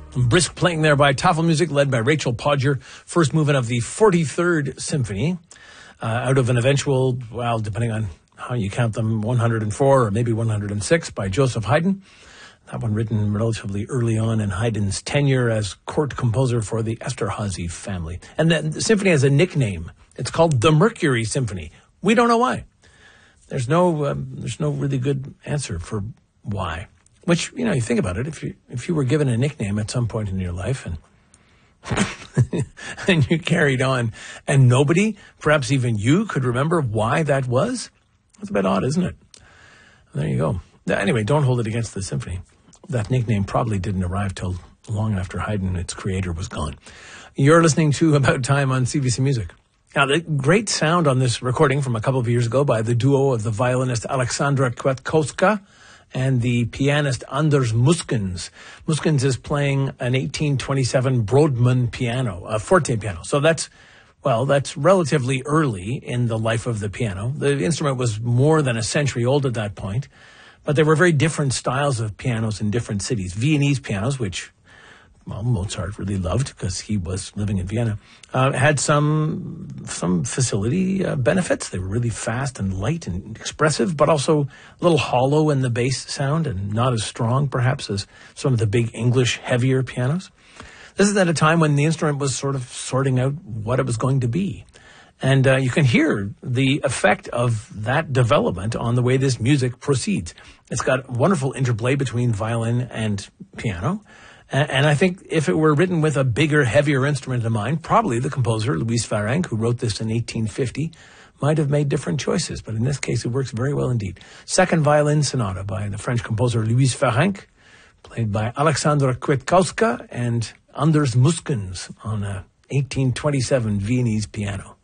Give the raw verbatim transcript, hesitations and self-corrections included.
Brisk playing there by Tafelmusik, led by Rachel Podger. First movement of the forty-third Symphony, uh, out of an eventual, well, depending on how you count them, one hundred four or maybe one hundred six by Joseph Haydn. That one written relatively early on in Haydn's tenure as court composer for the Esterházy family. And then the symphony has a nickname. It's called the Mercury Symphony. We don't know why. There's no, um, there's no really good answer for why. Which, you know, you think about it, if you if you were given a nickname at some point in your life and and you carried on and nobody, perhaps even you, could remember why that was, that's a bit odd, isn't it? There you go. Anyway, don't hold it against the symphony. That nickname probably didn't arrive till long after Haydn, its creator, was gone. You're listening to About Time on C B C Music. Now, the great sound on this recording from a couple of years ago by the duo of the violinist Alexandra Kwiatkowska and the pianist Anders Muskens. Muskens is playing an eighteen twenty-seven Brodmann piano, a forte piano. So that's, well, that's relatively early in the life of the piano. The instrument was more than a century old at that point, but there were very different styles of pianos in different cities. Viennese pianos, which, well, Mozart really loved because he was living in Vienna, uh, had some some facility uh, benefits. They were really fast and light and expressive, but also a little hollow in the bass sound and not as strong, perhaps, as some of the big English heavier pianos. This is at a time when the instrument was sort of sorting out what it was going to be. And uh, you can hear the effect of that development on the way this music proceeds. It's got wonderful interplay between violin and piano. And I think if it were written with a bigger, heavier instrument in mind, probably the composer, Louis Farrenc, who wrote this in eighteen fifty, might have made different choices. But in this case, it works very well indeed. Second Violin Sonata by the French composer Louis Farrenc, played by Alexandra Kwiatkowska and Anders Muskens on a eighteen twenty-seven Viennese piano.